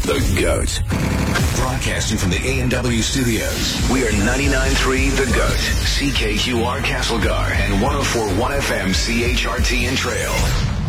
The GOAT. Broadcasting from the A&W studios, we are 99.3 The GOAT, CKQR Castlegar, and 104.1 FM CHRT in Trail.